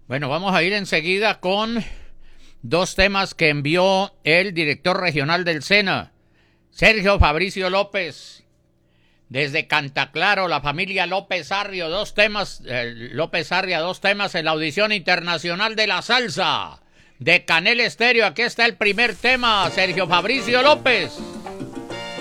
Bueno, vamos a ir enseguida con dos temas que envió el director regional del SENA, Sergio Fabricio López, desde Cantaclaro, la familia López Arria, dos temas en la audición internacional de la salsa de Canel Estéreo. Aquí está el primer tema, Sergio Fabricio López.